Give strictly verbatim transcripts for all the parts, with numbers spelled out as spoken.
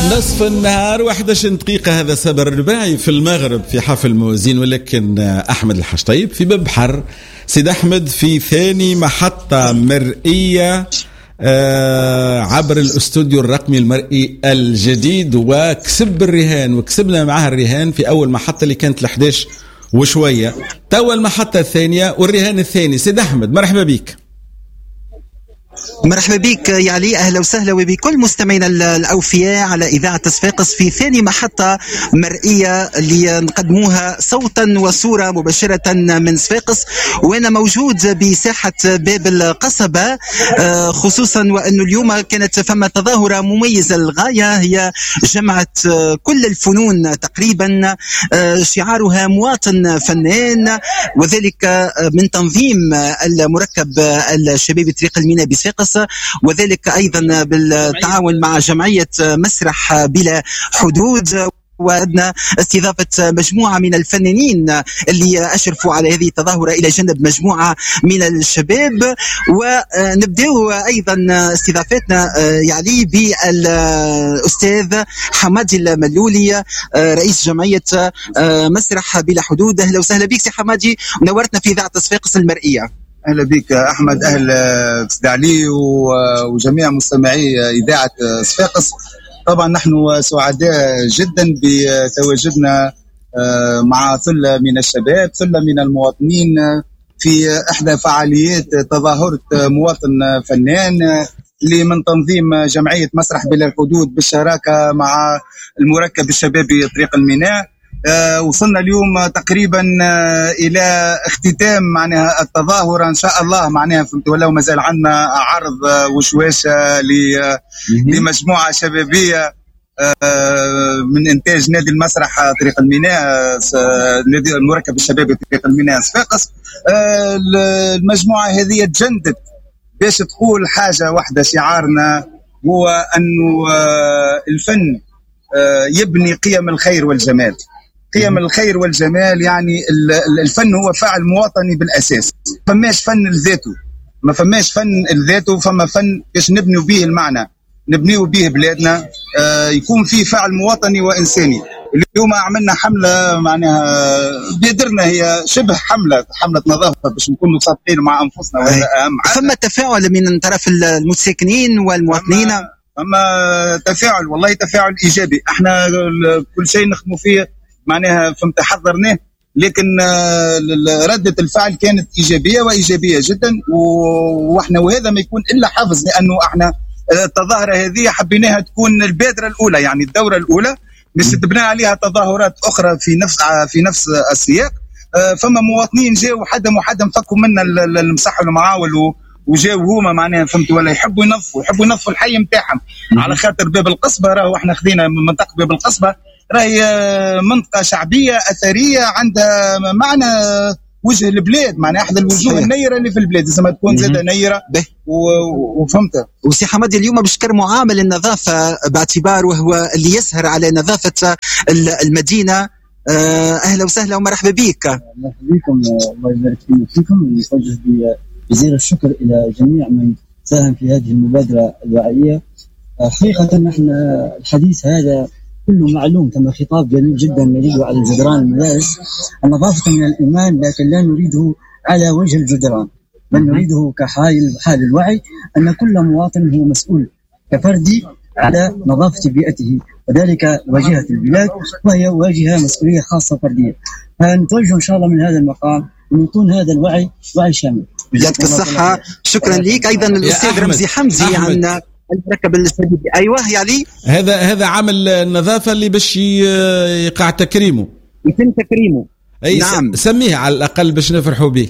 نصف النهار واحد عشر دقيقة. هذا سبر الرباعي في المغرب في حفل موازين، ولكن أحمد الحشطيب في باب بحر. سيد أحمد في ثاني محطة مرئية آه عبر الاستوديو الرقمي المرئي الجديد، وكسب الرهان وكسبنا معها الرهان في أول محطة اللي كانت الحداش وشوية. توا المحطة الثانية والرهان الثاني. سيد أحمد مرحبا بك. مرحبا بك يا علي، أهلا وسهلا وبكل مستمعينا الأوفياء على إذاعة صفاقس في ثاني محطة مرئية اللي نقدموها صوتا وصورة مباشرة من صفاقس، وأنا موجود بساحة باب القصبة، خصوصا وأنه اليوم كانت فما تظاهرة مميزة للغاية، هي جمعت كل الفنون تقريبا، شعارها مواطن فنان، وذلك من تنظيم المركب الشبابي طريق الميناء بصفاقس، وذلك أيضا بالتعاون مع جمعية مسرح بلا حدود، وأدنى استضافة مجموعة من الفنانين اللي أشرفوا على هذه التظاهرة إلى جانب مجموعة من الشباب. ونبدأ أيضا استضافتنا يعني بالأستاذ حمادي الملولي رئيس جمعية مسرح بلا حدود. أهلا وسهلا بك سي حمادي، ونورتنا في إذاعة صفاقس المرئية. أهلا بك أحمد، أهلا سيد علي وجميع مستمعي إذاعة صفاقس. طبعا نحن سعداء جدا بتواجدنا مع ثلة من الشباب، ثلة من المواطنين في إحدى فعاليات تظاهرة مواطن فنان اللي من تنظيم جمعية مسرح بلا الحدود بالشراكة مع المركب الشبابي طريق الميناء. آه وصلنا اليوم تقريبا آه إلى اختتام معناها التظاهرة إن شاء الله، معناها فهمت ولا ما زال عندنا عرض آه وشواشة لمجموعة شبابية آه من إنتاج نادي المسرح طريق الميناء، آه نادي المركب الشبابي طريق الميناء صفاقس. آه المجموعة هذه تجندت باش تقول حاجة واحدة، شعارنا هو أنه آه الفن آه يبني قيم الخير والجمال. قيم الخير والجمال يعني الفن هو فعل مواطني بالأساس، ما فماش فن لذاته، ما فماش فن لذاته، فما فن باش نبنيو به المعنى، نبنيو به بلادنا، آه يكون فيه فعل مواطني وإنساني. اليوم عملنا حملة معناها بيدرنا، هي شبه حملة حملة نظافة باش نكونوا صادقين مع أنفسنا، وهذا أهم. فما تفاعل من طرف المتساكنين والمواطنين؟ أما تفاعل، والله تفاعل إيجابي. احنا كل شيء نخدموا فيه معناها فهمت حضرناه، لكن ردة الفعل كانت إيجابية وإيجابية جدا، وإحنا وهذا ما يكون إلا حافز، لأنه إحنا التظاهرة هذه حبيناها تكون البادرة الأولى، يعني الدورة الأولى باش تبنى عليها تظاهرات أخرى في نفس في نفس السياق. فما مواطنين جاوا حدا محدا فكوا منا المسح والمعاول وجاوا هما معناها فهمت ولا يحبوا ينظفوا يحبوا ينظفوا الحي نتاعهم، على خاطر باب القصبة راهو احنا خذينا من منطقة باب القصبة، راهي منطقة شعبية أثرية عندها معنى وجه البلاد، معنى أحد الوجوه النيرة اللي في البلاد، لازم تكون زادة نيرة وفهمتها. وسي حمادي اليوم بشكر معامل النظافة باعتبار وهو اللي يسهر على نظافة المدينة. أهلا وسهلا ومرحبا بك. مرحبا بكم، الله يبارك فيكم. نتوجه بجزيل الشكر إلى جميع من ساهم في هذه المبادرة الوعية. حقيقة نحن الحديث هذا كله معلوم، كما خطاب جميل جدا نريده على جدران المدارس. النظافة من الإيمان، لكن لا نريده على وجه الجدران، بل نريده كحال حال الوعي، أن كل مواطن هو مسؤول كفردي على نظافة بيئته، وذلك واجهة البلاد، وهي واجهة مسؤولية خاصة فردية. فنتوجه إن شاء الله من هذا المقام ونكون هذا الوعي وعي شامل. يعطيك الصحة، شكرا لك. أيضا الأستاذ رمزي حمزي عن المركب الشبابي. ايوه يا علي، هذا هذا عمل النظافه اللي باش يقع تكريمه، يتم تكريمه. اي نعم، سميه على الاقل باش نفرحوا به.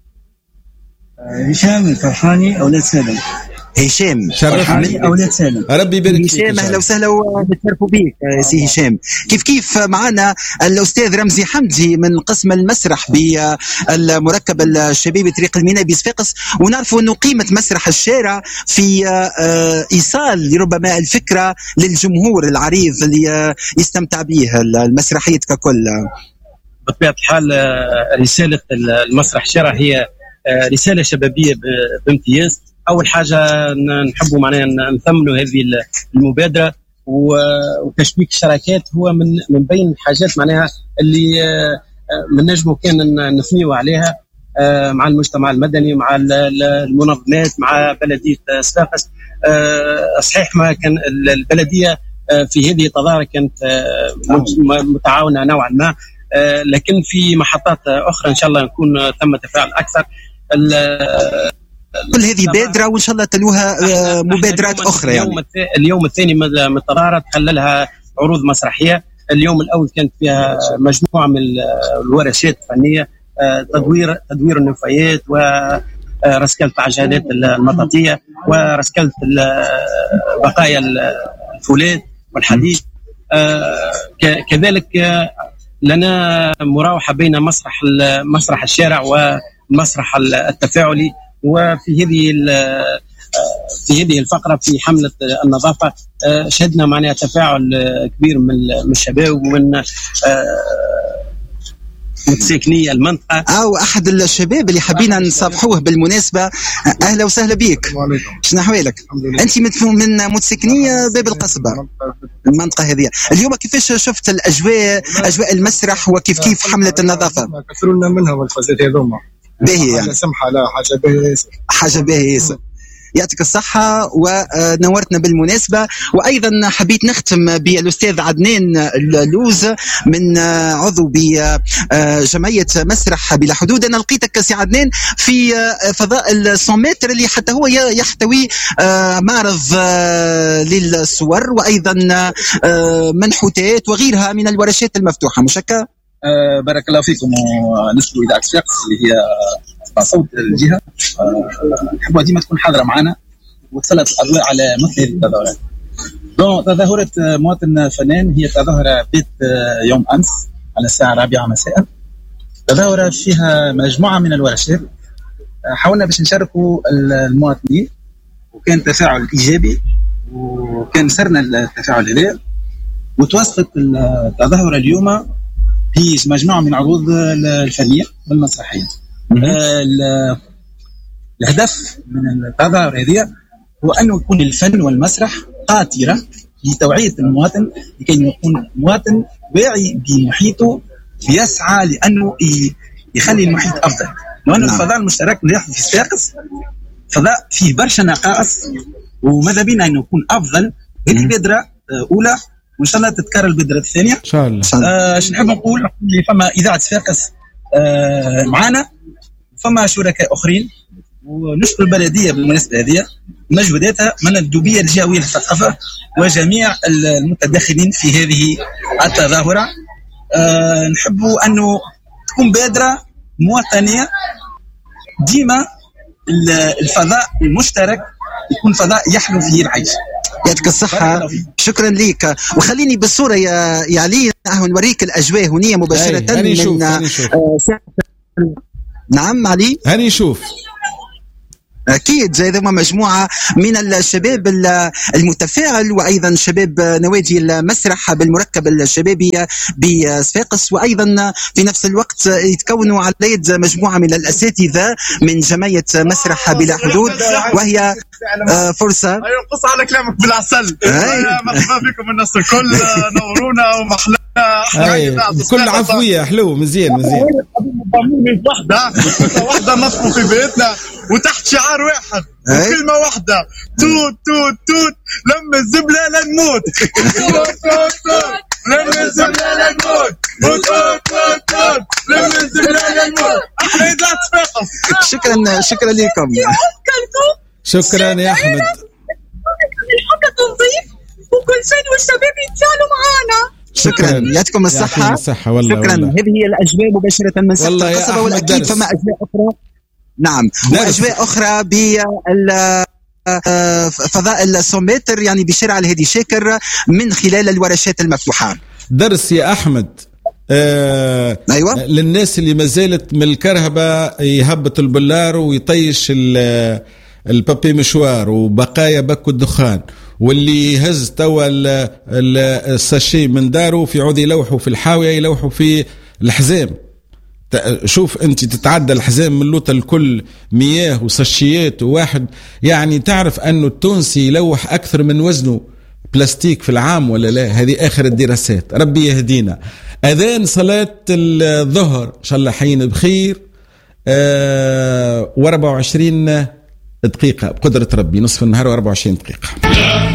هشام الفرحاني اولاد سالم. هشام شرفني اولاد سالم، ربي يبارك فيك. هشام اهلا وسهلا ونتشرفوا بك سي هشام. كيف كيف معنا الاستاذ رمزي حمدي من قسم المسرح بالمركب الشبابي طريق الميناء بصفاقس، ونعرفوا انه قيمه مسرح الشارع في ايصال ربما الفكره للجمهور العريض اللي يستمتع به المسرحيه ككل. بطبيعه الحال رساله المسرح الشارع هي رساله شبابيه بامتياز. اول حاجه نحبوا معناها نثمنوا هذه المبادره وتشبيك الشراكات هو من من بين الحاجات معناها اللي من نجمه كان نثنيوا عليها مع المجتمع المدني، مع المنظمات، مع بلديه صفاقس. صحيح ما كان البلديه في هذه التظاهره كانت متعاونه نوعا ما، لكن في محطات اخرى ان شاء الله يكون تم تفاعل اكثر. كل هذه بادره وان شاء الله تلوها مبادرات اخرى. يعني اليوم, اليوم الثاني من التظاهره تحللها عروض مسرحيه. اليوم الاول كانت فيها مجموعه من الورشات الفنيه، تدوير تدوير النفايات ورسكله العجلات المطاطيه ورسكله بقايا الفولاذ والحديد. كذلك لنا مراوحه بين مسرح مسرح الشارع والمسرح التفاعلي. وفي هذه في هذه الفقره في حمله النظافه شهدنا معناها تفاعل كبير من الشباب ومن متساكني المنطقه او احد الشباب اللي حبينا نصافحوه بالمناسبه. اهلا وسهلا بك. شنو احوالك؟ انت من متساكني باب القصبه المنطقه هذه. اليوم كيفاش شفت الاجواء اجواء المسرح وكيف كيف حمله النظافه؟ كثروا لنا منها والفازات هذوما باهي يعني سمحه. لا حاجه باهيه ياسر حاجه باهيه ياسر. يعطيك الصحة ونورتنا بالمناسبة. وأيضا حبيت نختم بالأستاذ عدنان اللوز من عضو بجمعية مسرح بلا حدود. أنا لقيتك سي عدنان في فضاء المئة متر اللي حتى هو يحتوي معرض للصور وأيضا منحوتات وغيرها من الورشات المفتوحة. مشكا أه بارك الله فيكم ونشكر إذاعة صفاقس اللي هي صوت الجهة. نحبها ديما تكون حاضرة معنا وتسلط الأضواء على مثل هذه التظاهرات. دون تظاهرة مواطن فنان هي تظاهرة بيت يوم أمس على الساعة الرابعة مساء. تظاهرة فيها مجموعة من الورشات. حاولنا باش نشاركوا المواطنين وكان تفاعل إيجابي وكان سرنا التفاعل هذا. وتوصلت التظاهرة اليوم بمجموعة من عروض الفنية والمسرحية. آه الهدف من التظاهرة هذه هو أنه يكون الفن والمسرح قاطرة لتوعية المواطن لكي يكون مواطن واعي بمحيطه بيسعى لأنه يخلي المحيط أفضل. لأن الفضاء المشترك اللي يحدث في صفاقس فضاء فيه برشا نقائص وماذا بينا أنه يكون أفضل. هذه بذرة أولى وإن شاء الله تتكرر البذرة الثانية إن شاء الله. آه نحب نقول فما إذاعة صفاقس آه معنا فما شركاء اخرين ونشكر البلديه بالمناسبه هذه مجهوداتها من الدوبيه الجهويه للثقافه وجميع المتدخلين في هذه التظاهره. أه نحبوا انه تكون بادره مواطنيه. ديما الفضاء المشترك يكون فضاء يحلو فيه العيش. يعطيك الصحة. شكرا لك. وخليني بالصورة يا يا علي نوريك الأجواء هنا مباشرة هاني من شوف. هاني شوف. آه نعم علي هاني شوف أكيد هذوما مجموعة من الشباب المتفاعل وأيضا شباب نوادي المسرح بالمركب الشبابي بصفاقس وأيضا في نفس الوقت يتكونوا على يد مجموعة من الأساتذة من جمعية مسرح بلا حدود وهي فرصة. قص على كلامك بالعسل. مرحبا بكم الناس الكل نورونا ومحلنا كل عفوية حلو مزيان مزيان. واحدة واحدة نصفوا في بيتنا وتحت شعار واحد وكلمة واحدة توت توت توت لما الزبلة لنموت. توت توت توت لما الزبلة لنموت. توت توت توت لما الزبلة لنموت. احنا إذاعة صفاقس. شكرا شكرا لكم. شكرا يا أحمد. الحملة تنظيف وكل سنة والشباب يتسالوا معانا. شكرا يعطيكم الصحة. الصحة والله شكرا والله. هذه هي الأجواء مباشرة من سقف القصبة والأكيد فما أجواء أخرى. نعم وأجواء أخرى بفضاء السوميتر يعني بشارع الهادي شاكر من خلال الورشات المفتوحة. درس يا أحمد آه أيوة للناس اللي ما زالت من الكرهبة يهبط البلار ويطيش البابي مشوار وبقايا بكو الدخان واللي يهز توا الساشي من داره في عود يلوحوا في الحاوية يلوحوا في الحزام. شوف انت تتعدى الحزام من لوطة الكل مياه وساشيات وواحد يعني تعرف انه التونسي يلوح اكثر من وزنه بلاستيك في العام ولا لا؟ هذه آخر الدراسات، ربي يهدينا. أذان صلاة الظهر إن شاء الله حين بخير أه وأربعة وعشرين دقيقة بقدرة ربي، نصف النهار وأربعة وعشرين دقيقة.